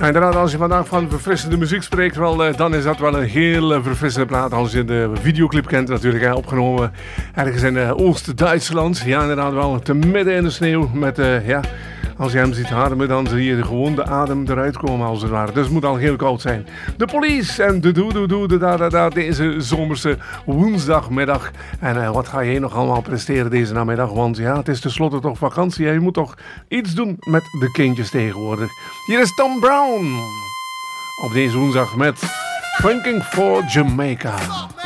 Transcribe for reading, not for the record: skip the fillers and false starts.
Ja, inderdaad, als je vandaag van verfrissende muziek spreekt, wel, dan is dat wel een heel verfrissende plaat. Als je de videoclip kent natuurlijk, opgenomen ergens in Oost-Duitsland. Ja, inderdaad wel, te midden in de sneeuw. Met, als je hem ziet ademen, dan zie je gewoon de adem eruit komen als het ware. Dus het moet al heel koud zijn. De Police en de doe deze zomerse woensdagmiddag. En wat ga je nog allemaal presteren deze namiddag? Want ja, het is tenslotte toch vakantie. Je moet toch iets doen met de kindjes tegenwoordig. Hier is Tom Brown op deze woensdag met Thinking for Jamaica.